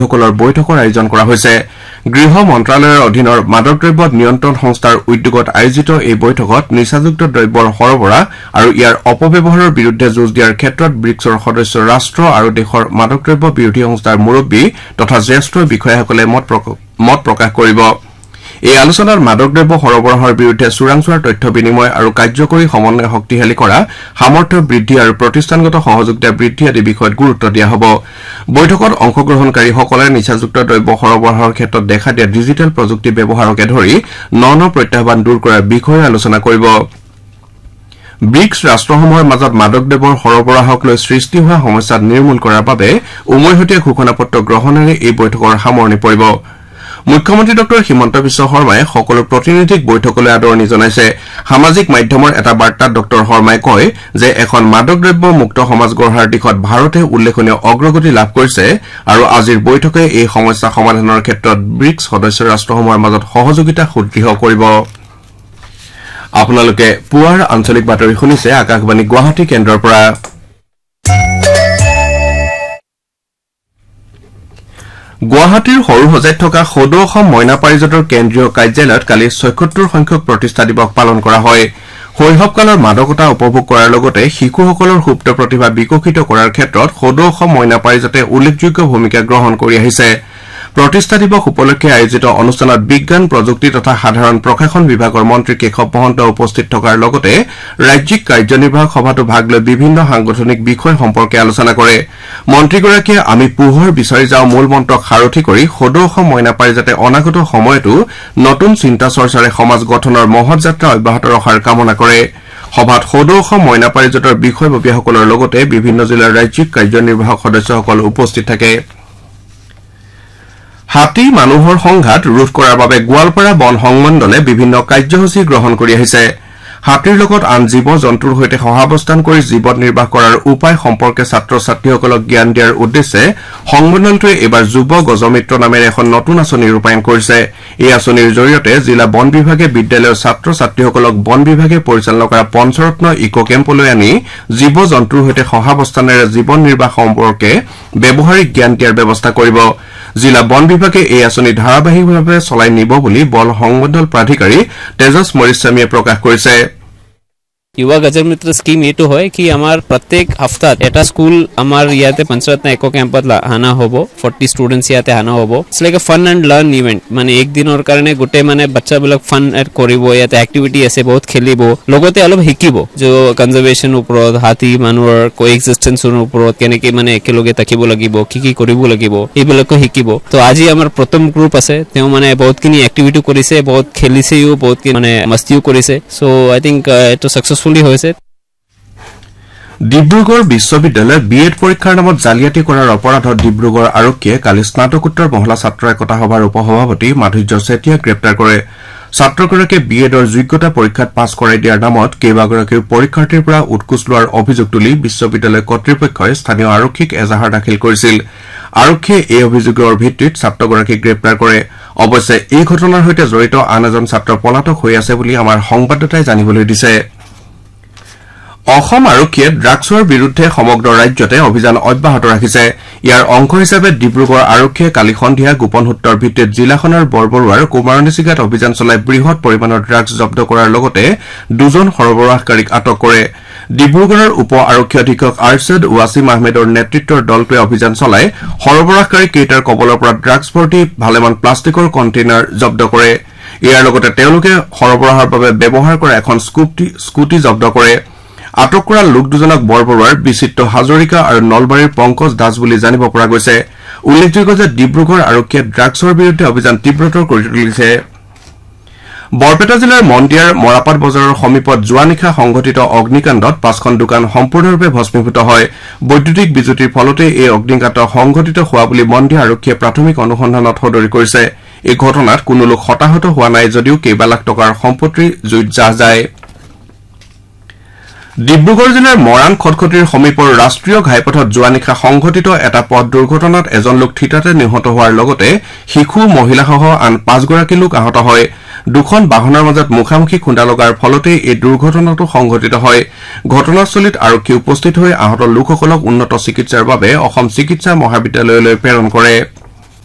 সকলৰ বৈঠকৰ আয়োজন কৰা হৈছে গৃহ মন্ত্ৰালয়ৰ অধীনৰ মাদক দ্ৰব্য নিয়ন্ত্ৰণ সংস্থাৰ উদ্যোগত আয়োজিত এই বৈঠকত নিচাযুক্ত দ্ৰব্যৰ সৰবৰাহ আৰু ইয়াৰ অপব্যৱহাৰৰ বিৰুদ্ধে যুঁজ দিয়াৰ ক্ষেত্ৰত ব্ৰিক্সৰ সদস্য ৰাষ্ট্ৰ আৰু দেশৰ মাদক দ্ৰব্য বিৰোধী সংস্থাৰ মুৰব্বী তথা জ্যেষ্ঠ বিষয়াসকলে মত প্ৰকাশ কৰিব এই আলোচনাত মাদক দ্ৰব্য সৰবৰাহৰ বিৰুদ্ধে চোৰাংচোৱাৰ তথ্য বিনিময় আৰু কাৰ্যকৰী সমন্বয় শক্তিশালী কৰা সামৰ্থ্য বৃদ্ধি আৰু প্ৰতিষ্ঠানগত সহযোগিতা বৃদ্ধি আদি বিষয়ত গুৰুত্ব দিয়া হ'ব বৈঠকত অংশগ্ৰহণকাৰীসকলে নিচাযুক্ত দ্ৰব্য সৰবৰাহৰ ক্ষেত্ৰত দেখা দিয়া ডিজিটেল প্ৰযুক্তি ব্যৱহাৰকে ধৰি ন প্ৰত্যাহ্বান দূৰ কৰাৰ বিষয়ে আলোচনা কৰিব ব্ৰিক্স ৰাষ্ট্ৰসমূহৰ মাজত মাদক দ্ৰব্যৰ সৰবৰাহক লৈ সৃষ্টি হোৱা সমস্যা নিৰ্মূল কৰাৰ বাবে উমৈহতীয়া ঘোষণাপত্ৰ গ্ৰহণেৰে এই বৈঠকৰ সামৰণি পৰিব মুখ্যমন্ত্ৰী ডক্টৰ হিমন্ত বিশ্ব শৰ্মাই সকলো প্ৰতিনিধিক বৈঠকলৈ আদৰণি জনাইছে সামাজিক মাধ্যমৰ এটা বাৰ্তাত ডক্টৰ শৰ্মাই কয় যে এখন মাদক দ্ৰব্য মুক্ত সমাজ গঢ়াৰ দিশত ভাৰতে উল্লেখনীয় অগ্ৰগতি লাভ কৰিছে আৰু আজিৰ বৈঠকে এই সমস্যা সমাধানৰ ক্ষেত্ৰত ব্ৰিক্স সদস্য ৰাষ্ট্ৰসমূহৰ মাজত সহযোগিতা সুদৃঢ় কৰিব আপোনালোকে পুৱাৰ আঞ্চলিক বাতৰি শুনিছে আকাশবাণী গুৱাহাটী কেন্দ্ৰৰ পৰা গুৱাহাটীৰ সৰুসজাইত থকা সদৌ অসম মইনা পাৰিজাতৰ কেন্দ্ৰীয় কাৰ্যালয়ত কালি ৭৬ সংখ্যক প্ৰতিষ্ঠা দিৱস পালন কৰা হয় শৈশৱকালৰ মাদকতা উপভোগ কৰাৰ লগতে শিশুসকলৰ সুপ্ত প্ৰতিভা বিকশিত কৰাৰ ক্ষেত্ৰত সদৌ অসম মইনা পাৰিজাতে উল্লেখযোগ্য ভূমিকা গ্ৰহণ কৰি আহিছে প্ৰতিষ্ঠা দিৱস উপলক্ষে আয়োজিত অনুষ্ঠানত বিজ্ঞান প্ৰযুক্তি তথা সাধাৰণ প্ৰশাসন বিভাগৰ মন্ত্ৰী কেশৱ মহন্ত উপস্থিত থকাৰ লগতে ৰাজ্যিক কাৰ্যনিৰ্বাহক সভাতো ভাগ লৈ বিভিন্ন সাংগঠনিক বিষয় সম্পৰ্কে আলোচনা কৰে মন্ত্ৰীগৰাকীয়ে আমি পোহৰ বিচাৰি যাওঁ মূল মন্ত্ৰক সাৰথি কৰি সদৌ অসম মইনা পাৰিজাতে অনাগত সময়তো নতুন চিন্তা চৰ্চাৰে সমাজ গঠনৰ মহৎ যাত্ৰা অব্যাহত ৰখাৰ কামনা কৰে সভাত সদৌ অসম মইনা পাৰিজাতৰ বিষয়ববীয়াসকলৰ লগতে বিভিন্ন জিলাৰ ৰাজ্যিক কাৰ্যনিৰ্বাহক সদস্যসকল উপস্থিত থাকে হাতী মানুহৰ সংঘাত ৰোধ কৰাৰ বাবে গোৱালপাৰা বন সংমণ্ডলে বিভিন্ন কাৰ্যসূচী গ্ৰহণ কৰি আহিছে হাতীৰ লগত আন জীৱ জন্তুৰ সৈতে সহাৱস্থান কৰি জীৱন নিৰ্বাহ কৰাৰ উপায় সম্পৰ্কে ছাত্ৰ ছাত্ৰীসকলক জ্ঞান দিয়াৰ উদ্দেশ্যে সংমণ্ডলটোৱে এইবাৰ যুৱ গজমিত্ৰ নামেৰে এখন নতুন আঁচনি ৰূপায়ণ কৰিছে এই আঁচনিৰ জৰিয়তে জিলা বন বিভাগে বিদ্যালয়ৰ ছাত্ৰ ছাত্ৰীসকলক বন বিভাগে পৰিচালনা কৰা পঞ্চৰত্ন ইকো কেম্পলৈ আনি জীৱ জন্তুৰ সৈতে সহাৱস্থানেৰে জীৱন নিৰ্বাহ সম্পৰ্কে ব্যৱহাৰিক জ্ঞান দিয়াৰ ব্যৱস্থা কৰিব জিলা বন বিভাগে এই আঁচনি ধাৰাবাহিকভাৱে চলাই নিব বুলি বন সংমণ্ডল প্ৰাধিকাৰী তেজস মৰিস্বামীয়ে প্ৰকাশ কৰিছে युवा गजर मित्र स्कीम एटो है कि हमार प्रत्येक हफ्ता एटा स्कूल हमार याते पंचरत्न एको कैंपत आना होबो 40 स्टूडेंट्स याते आना होबो it's like a fun and learn event माने एक दिन और कारणे गोटे माने बच्चा बिलक फन करिबो याते एक्टिविटी আছে বহুত খেলিবো লগতে অলপ শিকিবো যে কনজারভেশন ওপৰত হাতী মানুহৰ কোএক্সিস্টেন্সৰ ওপৰত কেনেকে মানে একেলগে থাকিব লাগিব কি কৰিব লাগিব এইবিলাকো শিকিব তো আজি আমাৰ প্ৰথম গ্ৰুপ আছে তেও মানে বহুতখিনি এক্টিভিটি কৰিছে বহুত খেলিছেও বহুত মানে মস্তিও কৰিছে so I think it successfully হৈছে ডিব্ৰুগড় বিশ্ববিদ্যালয়ৰ বিএড পৰীক্ষাৰ নামত জালিয়াতি কৰাৰ অপৰাধত ডিব্ৰুগড় আৰক্ষীয়ে কালি স্নাতকোত্তৰ মহিলা ছাত্ৰ একতা সভাৰ উপসভাপতি মাধুৰ্য চেতিয়াক গ্ৰেপ্তাৰ কৰে ছাত্ৰগৰাকীয়ে বিএডৰ যোগ্যতা পৰীক্ষাত পাছ কৰাই দিয়াৰ নামত কেইবাগৰাকী পৰীক্ষাৰ্থীৰ পৰা উৎকোচ লোৱাৰ অভিযোগ তুলি বিশ্ববিদ্যালয় কৰ্তৃপক্ষই স্থানীয় আৰক্ষীক এজাহাৰ দাখিল কৰিছিল আৰক্ষীয়ে এই অভিযোগৰ ভিত্তিত ছাত্ৰগৰাকীক গ্ৰেপ্তাৰ কৰে অৱশ্যে এই ঘটনাৰ সৈতে জড়িত আন এজন ছাত্ৰ পলাতক হৈ আছে বুলি আমাৰ সংবাদদাতাই জানিবলৈ দিছে অসম আৰক্ষীয়ে ড্ৰাগছৰ বিৰুদ্ধে সমগ্ৰ ৰাজ্যতে অভিযান অব্যাহত ৰাখিছে ইয়াৰ অংশ হিচাপে ডিব্ৰুগড় আৰক্ষীয়ে কালি সন্ধিয়া গোপন সূত্ৰৰ ভিত্তিত জিলাখনৰ বৰবৰুৱাৰ কুমাৰণীচিগাত অভিযান চলাই বৃহৎ পৰিমাণৰ ড্ৰাগছ জব্দ কৰাৰ লগতে দুজন সৰবৰাহকাৰীক আটক কৰে ডিব্ৰুগড়ৰ উপ আৰক্ষী অধীক্ষক আৰছাদ ৱাছিম আহমেদৰ নেতৃত্বৰ দলটোৱে অভিযান চলাই সৰবৰাহকাৰী কেইটাৰ কবলৰ পৰা ড্ৰাগছ ভৰ্তি ভালেমান প্লাষ্টিকৰ কণ্টেইনাৰ জব্দ কৰে ইয়াৰ লগতে তেওঁলোকে সৰবৰাহৰ বাবে ব্যৱহাৰ কৰা এখন স্কুটি জব্দ কৰে আটক কৰা লোক দুজনক বৰবৰুৱাৰ বিচিত্ৰ হাজৰিকা আৰু নলবাৰীৰ পংকজ দাস বুলি জানিব পৰা গৈছে উল্লেখযোগ্য যে ডিব্ৰুগড় আৰক্ষীয়ে ড্ৰাগছৰ বিৰুদ্ধে অভিযান তীব্ৰতৰ কৰি তুলিছে বৰপেটা জিলাৰ মন্দিয়াৰ মৰাপাট বজাৰৰ সমীপত যোৱা নিশা সংঘটিত অগ্নিকাণ্ডত ৫খন দোকান সম্পূৰ্ণৰূপে ভস্মীভূত হয় বৈদ্যুতিক বিজুতিৰ ফলতে এই অগ্নিকাণ্ড সংঘটিত হোৱা বুলি মন্দিয়া আৰক্ষীয়ে প্ৰাথমিক অনুসন্ধানত সদৰি কৰিছে এই ঘটনাত কোনো লোক হতাহত হোৱা নাই যদিও কেইবা লাখ টকাৰ সম্পত্তি জুইত জাহ যায় ডিব্ৰুগড় জিলাৰ মৰাণ খটখটিৰ সমীপৰ ৰাষ্ট্ৰীয় ঘাইপথত যোৱা নিশা সংঘটিত এটা পথ দুৰ্ঘটনাত এজন লোক থিতাতে নিহত হোৱাৰ লগতে শিশু মহিলাসহ আন ৫গৰাকী লোক আহত হয় দুখন বাহনৰ মাজত মুখামুখি খুন্দা লগাৰ ফলতে এই দুৰ্ঘটনাটো সংঘটিত হয় ঘটনাস্থলীত আৰক্ষী উপস্থিত হৈ আহত লোকসকলক উন্নত চিকিৎসাৰ বাবে অসম চিকিৎসা মহাবিদ্যালয়লৈ প্ৰেৰণ কৰে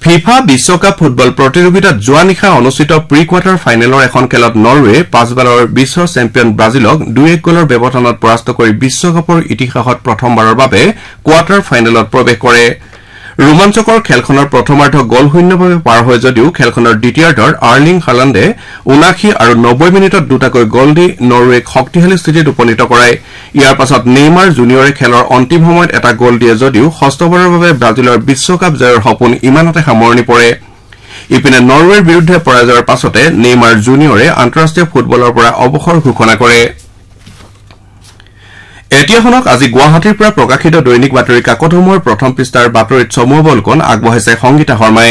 ফিফা বিশ্বকাপ ফুটবল প্ৰতিযোগিতাত যোৱা নিশা অনুষ্ঠিত প্ৰি কোৱাৰ্টাৰ ফাইনেলৰ এখন খেলত নৰৱে ৫ বাৰৰ বিশ্ব চেম্পিয়ন ব্ৰাজিলক ২-১ গলৰ ব্যৱধানত পৰাস্ত কৰি বিশ্বকাপৰ ইতিহাসত প্ৰথমবাৰৰ বাবে কোৱাৰ্টাৰ ফাইনেলত প্ৰৱেশ কৰে ৰোমাঞ্চকৰ খেলখনৰ প্ৰথমাৰ্ধ গলশূন্যভাৱে পাৰ হয় যদিও খেলখনৰ দ্বিতীয়াৰ্ধত আৰ্লিং হালাণ্ডে ৭৯ আৰু ৯০ মিনিটত দুটাকৈ গল দি নৰৱেক শক্তিশালী স্থিতিত উপনীত কৰায় ইয়াৰ পাছত নেইমাৰ জুনিয়ৰে খেলৰ অন্তিম সময়ত এটা গল দিয়ে যদিও ষষ্ঠবাৰৰ বাবে ব্ৰাজিলৰ বিশ্বকাপ জয়ৰ সপোন ইমানতে সামৰণি পৰে ইপিনে নৰৱেৰ বিৰুদ্ধে পৰাজয়ৰ পাছতে নেইমাৰ জুনিয়ৰে আন্তঃৰাষ্ট্ৰীয় ফুটবলৰ পৰা অৱসৰ ঘোষণা কৰে এতিয়া শুনক আজি গুৱাহাটীৰ পৰা প্ৰকাশিত দৈনিক বাতৰি কাকতসমূহৰ প্ৰথম পৃষ্ঠাৰ বাতৰিত চমু অৱলোকন আগবঢ়াইছে সংগীতা শৰ্মাই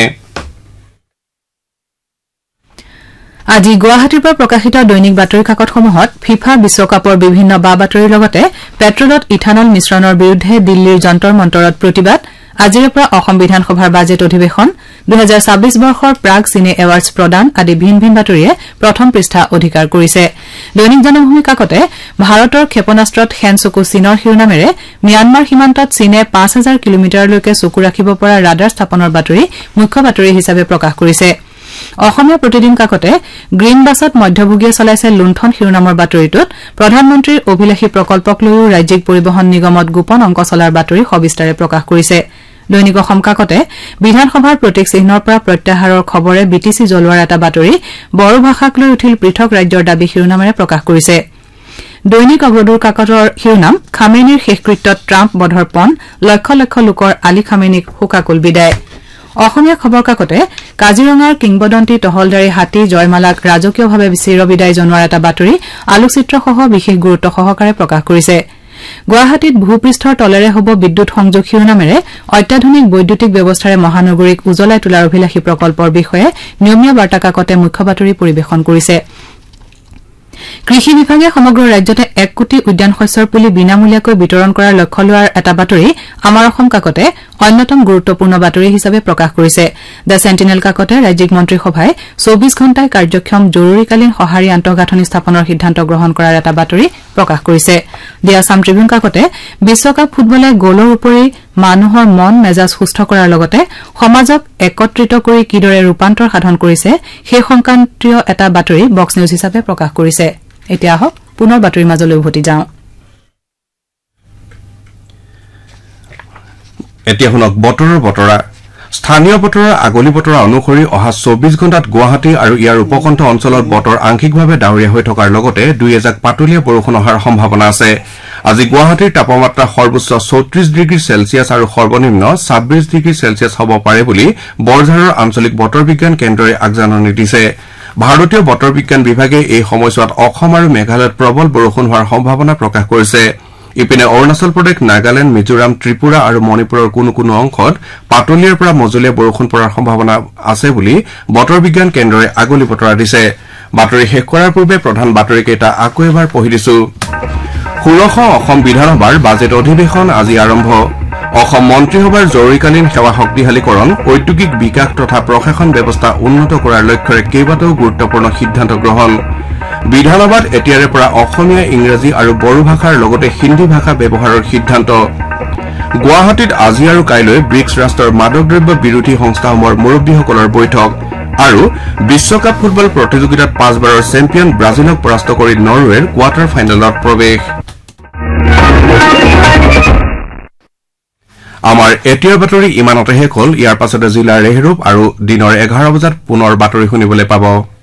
আজি গুৱাহাটীৰ পৰা প্ৰকাশিত দৈনিক বাতৰি কাকতসমূহত ফিফা বিশ্বকাপৰ বিভিন্ন বা বাতৰিৰ লগতে পেট্ৰলত ইথানল মিশ্ৰণৰ বিৰুদ্ধে দিল্লীৰ যন্তৰ মন্তৰত প্ৰতিবাদ আজিৰে পৰা অসম বিধানসভাৰ বাজেট অধিৱেশন 2026 বৰ্ষৰ প্ৰাগ চিনে এৱাৰ্ডছ প্ৰদান আদি ভিন ভিন বাতৰিয়ে প্ৰথম পৃষ্ঠা অধিকাৰ কৰিছে দৈনিক জনভূমি কাকতে ভাৰতৰ ক্ষেপণাস্ত্ৰত হেন চকু চীনৰ শিৰোনামেৰে ম্যানমাৰ সীমান্তত চীনে ৫,০০০ কিলোমিটাৰলৈকে চকু ৰাখিব পৰা ৰাডাৰ স্থাপনৰ বাতৰি মুখ্য বাতৰি হিচাপে প্ৰকাশ কৰিছে অসমীয়া প্ৰতিদিন কাকতে গ্ৰীণ বাছত মধ্যভোগীয়ে চলাইছে লুণ্ঠন শিৰোনামৰ বাতৰিটোত প্ৰধানমন্ত্ৰীৰ অভিলাষী প্ৰকল্পক লৈও ৰাজ্যিক পৰিবহণ নিগমত গোপন অংক চলাৰ বাতৰি সবিস্তাৰে প্ৰকাশ কৰিছে দৈনিক অসম কাকতে বিধানসভাৰ প্ৰতীক চিহ্নৰ পৰা প্ৰত্যাহাৰৰ খবৰে বিটিচি জ্বলোৱাৰ এটা বাতৰি বড়ো ভাষাক লৈ উঠিল পৃথক ৰাজ্যৰ দাবী শিৰোনামেৰে প্ৰকাশ কৰিছে দৈনিক অগ্ৰদূৰ কাকতৰ শিৰোনাম খামেনিৰ শেষকৃত্যত ট্ৰাম্প বধৰ পণ লক্ষ লক্ষ লোকৰ আলী খামেনিক শোকাকুল বিদায় অসমীয়া খবৰ কাকতে কাজিৰঙাৰ কিংবদন্তি টহলদাৰী হাতী জয়মালাক ৰাজকীয়ভাৱে চিৰবিদায় জনোৱাৰ এটা বাতৰি আলোকচিত্ৰসহ বিশেষ গুৰুত্ব সহকাৰে প্ৰকাশ কৰিছে গুৱাহাটীত ভূপৃষ্ঠৰ তলেৰে হ'ব বিদ্যুৎ সংযোগ শিৰোনামেৰে অত্যাধুনিক বৈদ্যুতিক ব্যৱস্থাৰে মহানগৰীক উজ্বলাই তোলাৰ অভিলাষী প্ৰকল্পৰ বিষয়ে নিয়মীয়া বাৰ্তা কাকতে মুখ্য বাতৰি পৰিৱেশন কৰিছে কৃষি বিভাগে সমগ্ৰ ৰাজ্যতে ১ কোটি উদ্যান শস্যৰ পুলি বিনামূলীয়াকৈ বিতৰণ কৰাৰ লক্ষ্য লোৱাৰ এটা বাতৰি আমাৰ অসম কাকতে অন্যতম গুৰুত্বপূৰ্ণ বাতৰি হিচাপে প্ৰকাশ কৰিছে দ্য চেণ্টিনেল কাকতে ৰাজ্যিক মন্ত্ৰীসভাই ২৪ ঘণ্টাই কাৰ্যক্ষম জৰুৰীকালীন সঁহাৰি আন্তঃগাঁথনি স্থাপনৰ সিদ্ধান্ত গ্ৰহণ কৰাৰ এটা বাতৰি প্ৰকাশ কৰিছে দি আছাম ট্ৰিবিউন কাকতে বিশ্বকাপ ফুটবলে গ'লৰ উপৰি মানুহৰ মন মেজাজ সুস্থ কৰাৰ লগতে সমাজক একত্ৰিত কৰি কিদৰে ৰূপান্তৰ সাধন কৰিছে সেই সংক্ৰান্তীয় এটা বাতৰি বক্স নিউজ হিচাপে প্ৰকাশ কৰিছে এতিয়া আহক পুনৰ বাতৰিৰ মাজলৈ উভতি যাওঁ এতিয়া শুনক বতৰৰ বতৰা স্থানীয় বতৰৰ আগলি বতৰা অনুসৰি অহা ২৪ ঘণ্টাত গুৱাহাটী আৰু ইয়াৰ উপকণ্ঠ অঞ্চলত বতৰ আংশিকভাৱে ডাৱৰীয়া হৈ থকাৰ লগতে দুই এজাক পাতলীয়া বৰষুণ অহাৰ সম্ভাৱনা আছে আজি গুৱাহাটীৰ তাপমাত্ৰা সৰ্বোচ্চ ৩৪ ডিগ্ৰী চেলছিয়াছ আৰু সৰ্বনিম্ন ২৬ ডিগ্ৰী চেলছিয়াছ হ'ব পাৰে বুলি বৰঝাৰৰ আঞ্চলিক বতৰ বিজ্ঞান কেন্দ্ৰই আগজাননী দিছে ভাৰতীয় বতৰ বিজ্ঞান বিভাগে এই সময়ছোৱাত অসম আৰু মেঘালয়ত প্ৰবল বৰষুণ হোৱাৰ সম্ভাৱনা প্ৰকাশ কৰিছে ইপিনে অৰুণাচল প্ৰদেশ নাগালেণ্ড মিজোৰাম ত্ৰিপুৰা আৰু মণিপুৰৰ কোনো কোনো অংশত পাতলীয়াৰ পৰা মজলীয়া বৰষুণ পৰাৰ সম্ভাৱনা আছে বুলি বতৰ বিজ্ঞান কেন্দ্ৰই আগলি বতৰা দিছে বাতৰি শেষ কৰাৰ পূৰ্বে প্ৰধান বাতৰিকেইটা আকৌ এবাৰ পঢ়ি দিছো ১৬শ অসম বিধানসভাৰ বাজেট অধিৱেশন আজি আৰম্ভ অসম মন্ত্ৰীসভাৰ জৰুৰীকালীন সেৱা শক্তিশালীকৰণ ঔদ্যোগিক বিকাশ তথা প্ৰশাসন ব্যৱস্থা উন্নত কৰাৰ লক্ষ্যৰে কেইবাটাও গুৰুত্বপূৰ্ণ সিদ্ধান্ত গ্ৰহণ বিধানসভাত এতিয়াৰে পৰা অসমীয়া ইংৰাজী আৰু বড়ো ভাষাৰ লগতে হিন্দী ভাষা ব্যৱহাৰৰ সিদ্ধান্ত গুৱাহাটীত আজি আৰু কাইলৈ ব্ৰিক্স ৰাষ্ট্ৰৰ মাদক দ্ৰব্য বিৰোধী সংস্থাসমূহৰ মুৰব্বীসকলৰ বৈঠক আৰু বিশ্বকাপ ফুটবল প্ৰতিযোগিতাত ৫ বাৰৰ চেম্পিয়ন ব্ৰাজিলক পৰাস্ত কৰি নৰৱেৰ কোৱাৰ্টাৰ ফাইনেলত প্ৰৱেশ আমাৰ এতিয়াৰ বাতৰি ইমানতে শেষ হ'ল ইয়াৰ পাছতে জিলাৰ ৰেহৰূপ আৰু দিনৰ ১১ বজাত পুনৰ বাতৰি শুনিবলৈ পাব